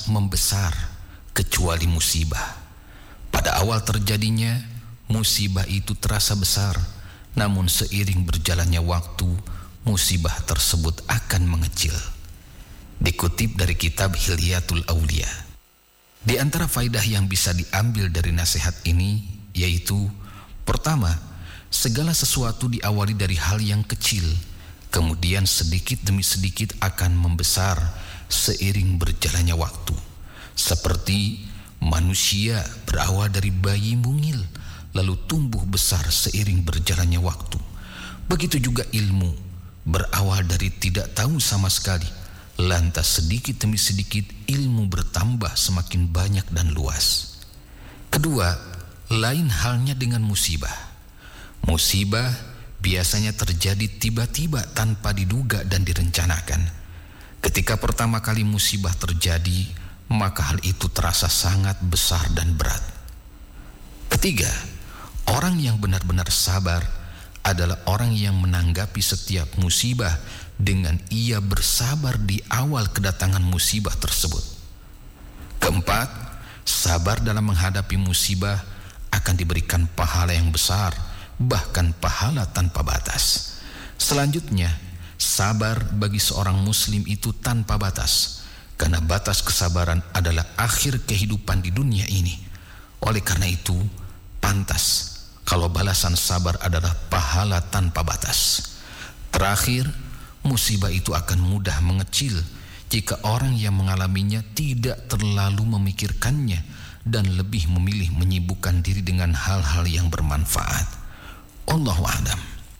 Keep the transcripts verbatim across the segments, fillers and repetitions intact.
membesar kecuali musibah. Pada awal terjadinya, musibah itu terasa besar, namun seiring berjalannya waktu, musibah tersebut akan mengecil. Dikutip dari kitab Hilyatul Aulia. Di antara faidah yang bisa diambil dari nasihat ini yaitu, pertama, segala sesuatu diawali dari hal yang kecil, kemudian sedikit demi sedikit akan membesar seiring berjalannya waktu. Seperti manusia berawal dari bayi mungil, lalu tumbuh besar seiring berjalannya waktu. Begitu juga ilmu berawal dari tidak tahu sama sekali, lantas sedikit demi sedikit ilmu bertambah semakin banyak dan luas. Kedua, lain halnya dengan musibah. Musibah biasanya terjadi tiba-tiba tanpa diduga dan direncanakan. Ketika pertama kali musibah terjadi, maka hal itu terasa sangat besar dan berat. Ketiga, orang yang benar-benar sabar adalah orang yang menanggapi setiap musibah dengan ia bersabar di awal kedatangan musibah tersebut. Keempat, sabar dalam menghadapi musibah akan diberikan pahala yang besar, bahkan pahala tanpa batas. Selanjutnya, sabar bagi seorang muslim itu tanpa batas, karena batas kesabaran adalah akhir kehidupan di dunia ini. Oleh karena itu, pantas kalau balasan sabar adalah pahala tanpa batas. Terakhir, musibah itu akan mudah mengecil jika orang yang mengalaminya tidak terlalu memikirkannya dan lebih memilih menyibukkan diri dengan hal-hal yang bermanfaat. Allahu a'lam.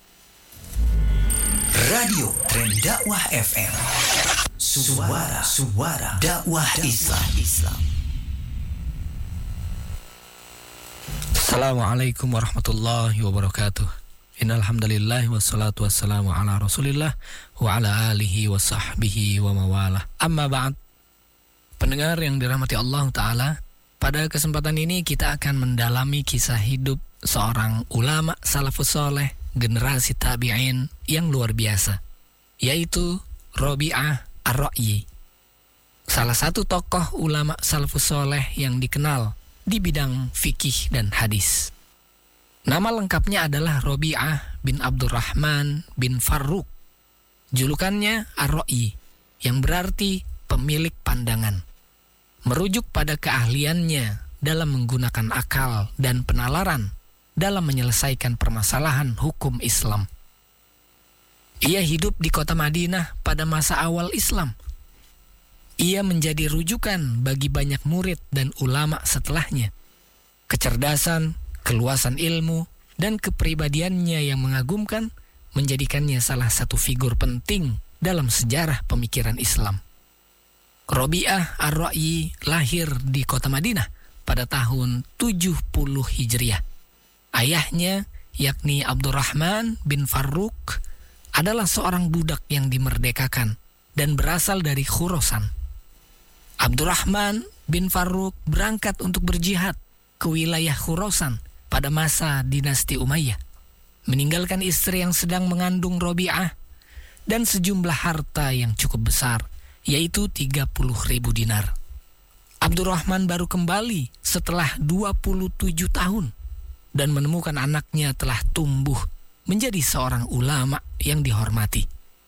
Radio Tren Dakwah F M, suara suara dakwah Islam. Islam. Assalamualaikum warahmatullahi wabarakatuh. Innal hamdalillah wassalatu wassalamu ala Rasulillah wa ala alihi wa sahbihi wa mawalah. Amma ba'd. Pendengar yang dirahmati Allah Ta'ala, pada kesempatan ini kita akan mendalami kisah hidup seorang ulama salafus soleh generasi tabi'in yang luar biasa, yaitu Rabi'ah Ar-Ra'yi, salah satu tokoh ulama salafus soleh yang dikenal di bidang fikih dan hadis. Nama lengkapnya adalah Rabi'ah bin Abdurrahman bin Farruk. Julukannya Ar-Ra'yi, yang berarti pemilik pandangan, merujuk pada keahliannya dalam menggunakan akal dan penalaran dalam menyelesaikan permasalahan hukum Islam. Ia hidup di kota Madinah pada masa awal Islam. Ia menjadi rujukan bagi banyak murid dan ulama setelahnya. Kecerdasan, keluasan ilmu, dan kepribadiannya yang mengagumkan menjadikannya salah satu figur penting dalam sejarah pemikiran Islam. Rabi'ah Ar-Ra'yi lahir di kota Madinah pada tahun tujuh puluh Hijriah. Ayahnya, yakni Abdurrahman bin Farruk, adalah seorang budak yang dimerdekakan dan berasal dari Khurasan. Abdurrahman bin Farruk berangkat untuk berjihad ke wilayah Khurasan pada masa dinasti Umayyah, meninggalkan istri yang sedang mengandung Rabi'ah dan sejumlah harta yang cukup besar, yaitu tiga puluh ribu dinar. Abdurrahman baru kembali setelah dua puluh tujuh tahun dan menemukan anaknya telah tumbuh menjadi seorang ulama yang dihormati.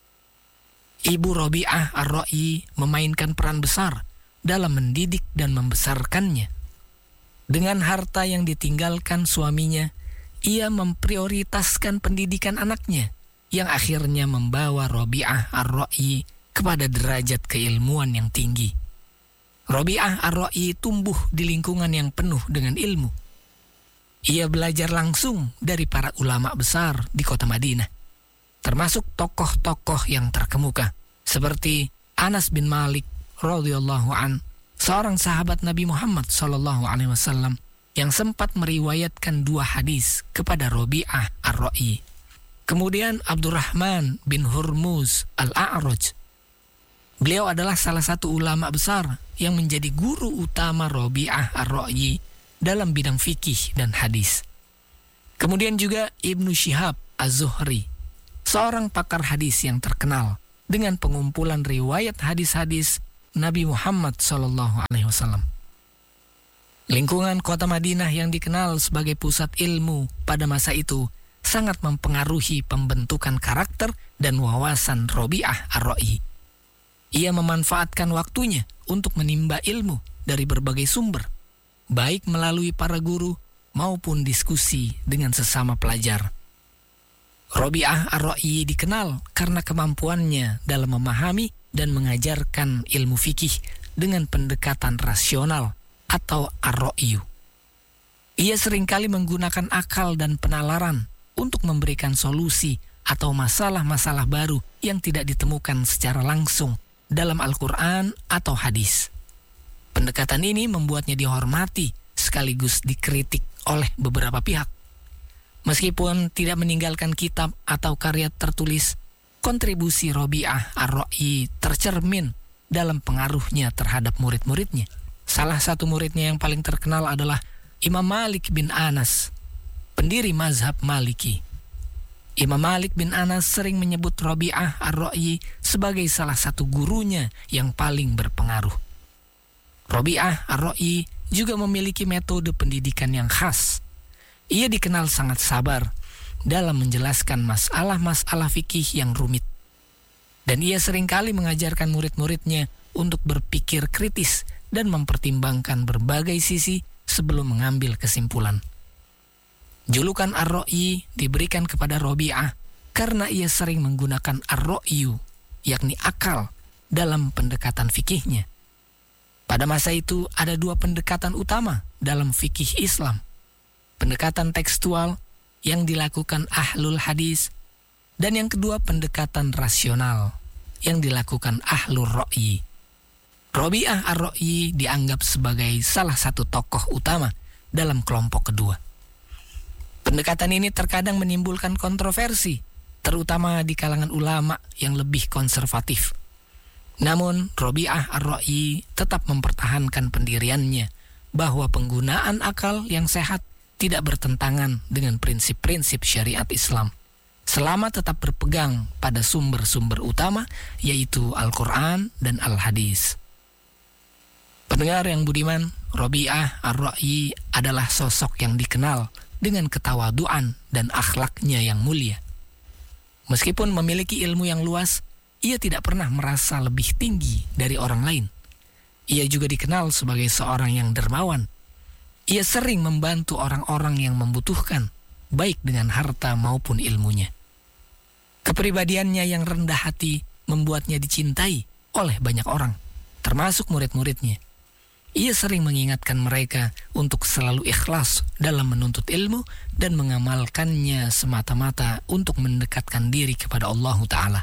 Ibu Rabi'ah Ar-Ra'yi memainkan peran besar dalam mendidik dan membesarkannya. Dengan harta yang ditinggalkan suaminya, ia memprioritaskan pendidikan anaknya, yang akhirnya membawa Rabi'ah Ar-Ra'yi kepada derajat keilmuan yang tinggi. Rabi'ah Ar-Ra'yi tumbuh di lingkungan yang penuh dengan ilmu. Ia belajar langsung dari para ulama besar di kota Madinah, termasuk tokoh-tokoh yang terkemuka seperti Anas bin Malik radhiyallahu an, seorang sahabat Nabi Muhammad sallallahu alaihi wasallam yang sempat meriwayatkan dua hadis kepada Rabi'ah Ar-Ra'yi. Kemudian Abdurrahman bin Hurmuz Al-A'raj. Beliau adalah salah satu ulama besar yang menjadi guru utama Rabi'ah Ar-Ra'yi dalam bidang fikih dan hadis. Kemudian juga Ibnu Syihab Az-Zuhri, seorang pakar hadis yang terkenal dengan pengumpulan riwayat hadis-hadis Nabi Muhammad shallallahu alaihi wasallam. Lingkungan kota Madinah yang dikenal sebagai pusat ilmu pada masa itu sangat mempengaruhi pembentukan karakter dan wawasan Robi'ah Ar-Ra'i. Ia memanfaatkan waktunya untuk menimba ilmu dari berbagai sumber, baik melalui para guru maupun diskusi dengan sesama pelajar. Robi'ah Ar-Ra'i dikenal karena kemampuannya dalam memahami dan mengajarkan ilmu fikih dengan pendekatan rasional atau ar-ra'yu. Ia seringkali menggunakan akal dan penalaran untuk memberikan solusi atau masalah-masalah baru yang tidak ditemukan secara langsung dalam Al-Quran atau hadis. Pendekatan ini membuatnya dihormati sekaligus dikritik oleh beberapa pihak. Meskipun tidak meninggalkan kitab atau karya tertulis, kontribusi Robi'ah Ar-Ra'i tercermin dalam pengaruhnya terhadap murid-muridnya. Salah satu muridnya yang paling terkenal adalah Imam Malik bin Anas, pendiri mazhab Maliki. Imam Malik bin Anas sering menyebut Robi'ah Ar-Ra'i sebagai salah satu gurunya yang paling berpengaruh. Robi'ah Ar-Ra'i juga memiliki metode pendidikan yang khas. Ia dikenal sangat sabar dalam menjelaskan masalah-masalah fikih yang rumit. Dan ia seringkali mengajarkan murid-muridnya untuk berpikir kritis dan mempertimbangkan berbagai sisi sebelum mengambil kesimpulan. Julukan Ar-Ra'i diberikan kepada Robi'ah karena ia sering menggunakan ar-ra'yu, yakni akal, dalam pendekatan fikihnya. Pada masa itu ada dua pendekatan utama dalam fikih Islam. Pendekatan tekstual yang dilakukan ahlul hadis, dan yang kedua pendekatan rasional yang dilakukan ahlul ra'yi. Robi'ah Ar-Ra'i dianggap sebagai salah satu tokoh utama dalam kelompok kedua. Pendekatan ini terkadang menimbulkan kontroversi, terutama di kalangan ulama yang lebih konservatif. Namun, Robi'ah Ar-Ra'i tetap mempertahankan pendiriannya bahwa penggunaan akal yang sehat tidak bertentangan dengan prinsip-prinsip syariat Islam, selama tetap berpegang pada sumber-sumber utama, yaitu Al-Quran dan Al-Hadis. Pendengar yang budiman, Robi'ah Ar-Ra'i adalah sosok yang dikenal dengan ketawaduan dan akhlaknya yang mulia. Meskipun memiliki ilmu yang luas, ia tidak pernah merasa lebih tinggi dari orang lain. Ia juga dikenal sebagai seorang yang dermawan. Ia sering membantu orang-orang yang membutuhkan, baik dengan harta maupun ilmunya. Kepribadiannya yang rendah hati membuatnya dicintai oleh banyak orang, termasuk murid-muridnya. Ia sering mengingatkan mereka untuk selalu ikhlas dalam menuntut ilmu dan mengamalkannya semata-mata untuk mendekatkan diri kepada Allah Ta'ala.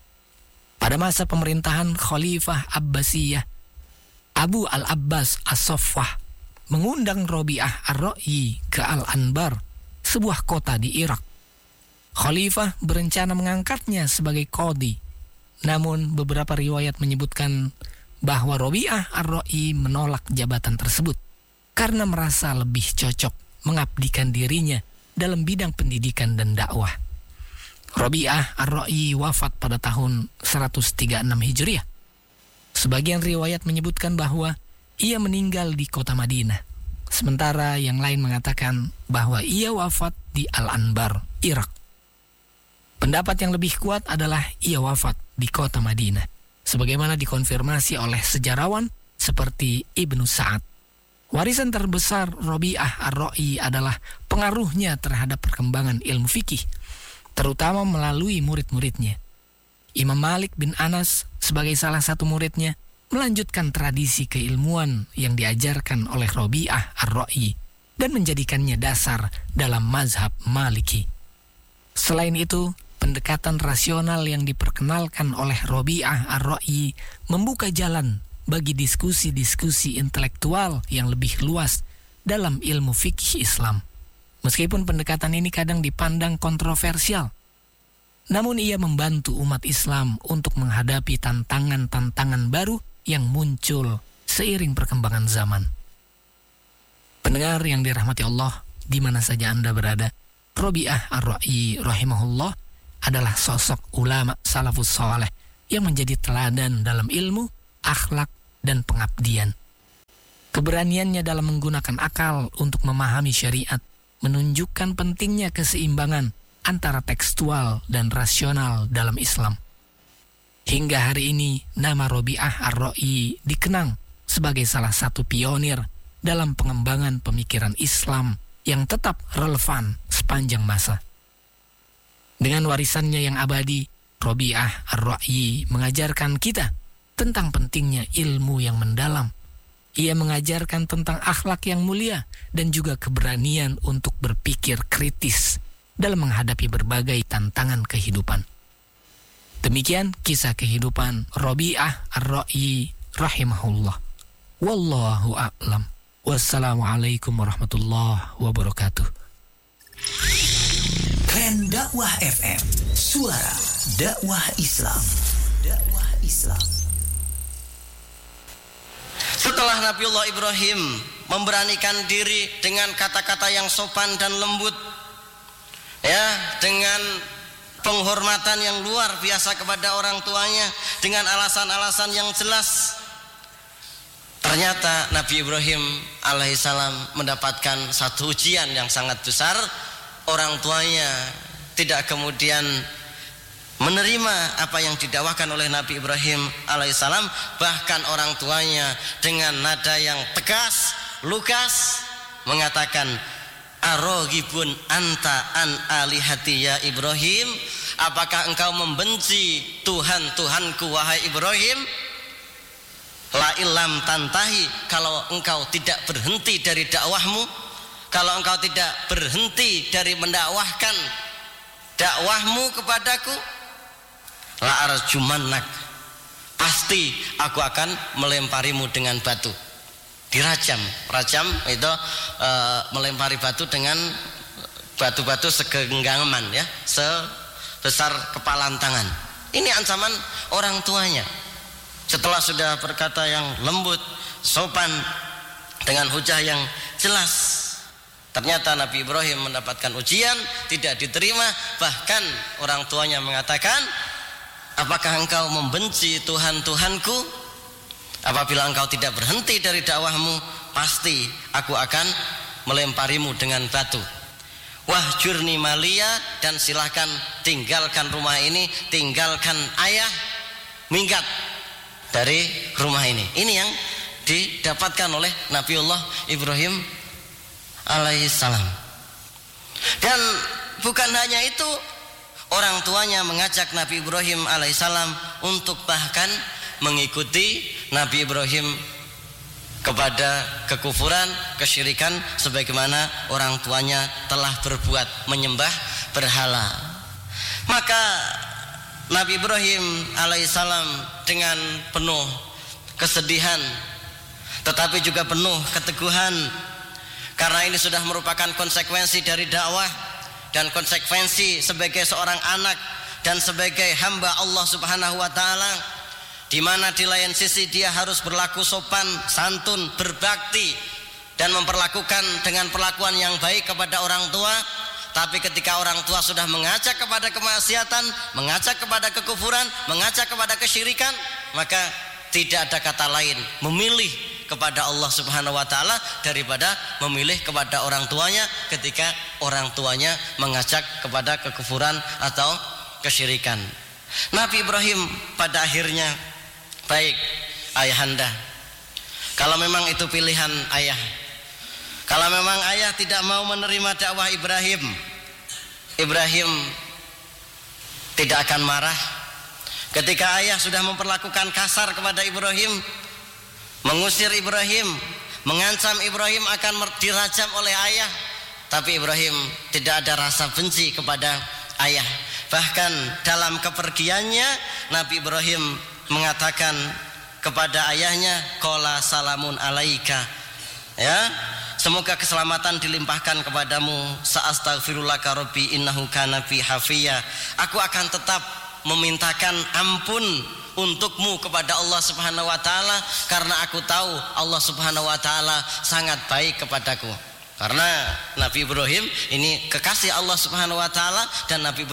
Pada masa pemerintahan Khalifah Abbasiyah, Abu Al-Abbas As-Saffah mengundang Robi'ah Ar-Ra'i ke Al-Anbar, sebuah kota di Irak. Khalifah berencana mengangkatnya sebagai qadhi. Namun beberapa riwayat menyebutkan bahwa Robi'ah Ar-Ra'i menolak jabatan tersebut karena merasa lebih cocok mengabdikan dirinya dalam bidang pendidikan dan dakwah. Robi'ah Ar-Ra'i wafat pada tahun seratus tiga puluh enam Hijriah. Sebagian riwayat menyebutkan bahwa ia meninggal di kota Madinah, sementara yang lain mengatakan bahwa ia wafat di Al-Anbar, Irak. Pendapat yang lebih kuat adalah ia wafat di kota Madinah, sebagaimana dikonfirmasi oleh sejarawan seperti Ibnu Sa'ad. Warisan terbesar Robi'ah Ar-Ra'i adalah pengaruhnya terhadap perkembangan ilmu fikih, terutama melalui murid-muridnya. Imam Malik bin Anas sebagai salah satu muridnya melanjutkan tradisi keilmuan yang diajarkan oleh Robi'ah Ar-Ra'i dan menjadikannya dasar dalam mazhab Maliki. Selain itu, pendekatan rasional yang diperkenalkan oleh Robi'ah Ar-Ra'i membuka jalan bagi diskusi-diskusi intelektual yang lebih luas dalam ilmu fikih Islam. Meskipun pendekatan ini kadang dipandang kontroversial, namun ia membantu umat Islam untuk menghadapi tantangan-tantangan baru yang muncul seiring perkembangan zaman. Pendengar yang dirahmati Allah, di mana saja Anda berada, Robi'ah Ar-Ra'i rahimahullah adalah sosok ulama salafus saleh yang menjadi teladan dalam ilmu, akhlak, dan pengabdian. Keberaniannya dalam menggunakan akal untuk memahami syariat menunjukkan pentingnya keseimbangan antara tekstual dan rasional dalam Islam. Hingga hari ini, nama Robi'ah Ar-Ra'i dikenang sebagai salah satu pionir dalam pengembangan pemikiran Islam yang tetap relevan sepanjang masa. Dengan warisannya yang abadi, Robi'ah Ar-Ra'i mengajarkan kita tentang pentingnya ilmu yang mendalam. Ia mengajarkan tentang akhlak yang mulia dan juga keberanian untuk berpikir kritis dalam menghadapi berbagai tantangan kehidupan. Demikian kisah kehidupan Robi'ah Ar-Ra'i rahimahullah. Wallahu a'lam. Wassalamualaikum warahmatullahi wabarakatuh. Klan Dakwah F M, suara dakwah Islam. Dakwah Islam. Setelah Nabiullah Ibrahim memberanikan diri dengan kata-kata yang sopan dan lembut, ya, dengan penghormatan yang luar biasa kepada orang tuanya, dengan alasan-alasan yang jelas, ternyata Nabi Ibrahim alaihissalam mendapatkan satu ujian yang sangat besar. Orang tuanya tidak kemudian menerima apa yang didakwakan oleh Nabi Ibrahim alaihissalam. Bahkan orang tuanya dengan nada yang tegas, lugas mengatakan, "Arogibun anta an alihati ya Ibrahim? Apakah engkau membenci Tuhan-Tuhanku wahai Ibrahim? La ilam tantahi, kalau engkau tidak berhenti dari dakwahmu, kalau engkau tidak berhenti dari mendakwahkan dakwahmu kepadaku, la arjumannak, pasti aku akan melemparimu dengan batu." Dirajam, rajam itu e, melempari batu dengan batu-batu segenggaman, ya, sebesar kepalan tangan. Ini ancaman orang tuanya. Setelah sudah berkata yang lembut, sopan, dengan hujah yang jelas, ternyata Nabi Ibrahim mendapatkan ujian, tidak diterima. Bahkan orang tuanya mengatakan, "Apakah engkau membenci Tuhan-Tuhanku? Apabila engkau tidak berhenti dari dakwahmu, pasti aku akan melemparimu dengan batu. Wahjurni malia, dan silahkan tinggalkan rumah ini, tinggalkan ayah, minggat dari rumah ini." Ini yang didapatkan oleh Nabiullah Ibrahim alaihissalam. Dan bukan hanya itu, orang tuanya mengajak Nabi Ibrahim alaihissalam untuk bahkan mengikuti Nabi Ibrahim kepada kekufuran, kesyirikan, sebagaimana orang tuanya telah berbuat, menyembah berhala. Maka Nabi Ibrahim alaihissalam dengan penuh kesedihan, tetapi juga penuh keteguhan, karena ini sudah merupakan konsekuensi dari dakwah dan konsekuensi sebagai seorang anak dan sebagai hamba Allah Subhanahu wa taala, di mana di lain sisi dia harus berlaku sopan, santun, berbakti, dan memperlakukan dengan perlakuan yang baik kepada orang tua. Tapi ketika orang tua sudah mengajak kepada kemaksiatan, mengajak kepada kekufuran, mengajak kepada kesyirikan, maka tidak ada kata lain memilih kepada Allah Subhanahu wa taala daripada memilih kepada orang tuanya ketika orang tuanya mengajak kepada kekufuran atau kesyirikan. Nabi Ibrahim pada akhirnya, "Baik ayahanda, kalau memang itu pilihan ayah, kalau memang ayah tidak mau menerima dakwah Ibrahim, Ibrahim tidak akan marah." Ketika ayah sudah memperlakukan kasar kepada Ibrahim, mengusir Ibrahim, mengancam Ibrahim akan dirajam oleh ayah, tapi Ibrahim tidak ada rasa benci kepada ayah. Bahkan dalam kepergiannya, Nabi Ibrahim mengatakan kepada ayahnya, "Qala salamun alaika." Ya, semoga keselamatan dilimpahkan kepadamu. "Sa'astaghfirullaka rabbi innahu kana bi hafiya." Aku akan tetap memintakan ampun untukmu kepada Allah Subhanahu wa taala, karena aku tahu Allah Subhanahu wa taala sangat baik kepadaku. Karena Nabi Ibrahim ini kekasih Allah Subhanahu wa taala, dan Nabi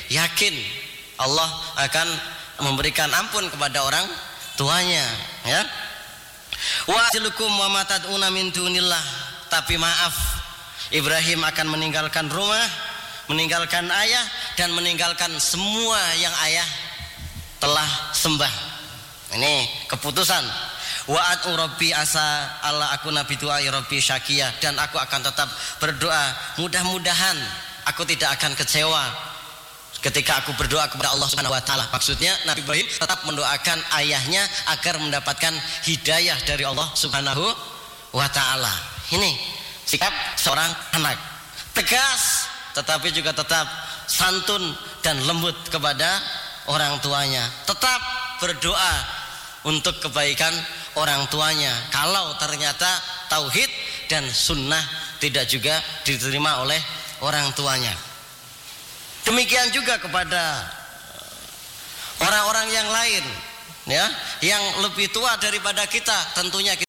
yakin Allah akan memberikan ampun kepada orang tuanya, ya. Wa ajlukum wa ma tad'una min dunillah. Tapi maaf, Ibrahim akan meninggalkan rumah, meninggalkan ayah, dan meninggalkan semua yang ayah telah sembah. Ini keputusan. Wa atu rabbi asa alla akuna bi du'ai rabbi syaqiyya. Dan aku akan tetap berdoa, mudah-mudahan aku tidak akan kecewa ketika aku berdoa kepada Allah Subhanahu wa taala. Maksudnya Nabi Ibrahim tetap mendoakan ayahnya agar mendapatkan hidayah dari Allah Subhanahu wa taala. Ini sikap seorang anak. Tegas tetapi juga tetap santun dan lembut kepada orang tuanya. Tetap berdoa untuk kebaikan orang tuanya. Kalau ternyata tauhid dan sunnah tidak juga diterima oleh orang tuanya. Demikian juga kepada orang-orang yang lain, ya, yang lebih tua daripada kita. Tentunya kita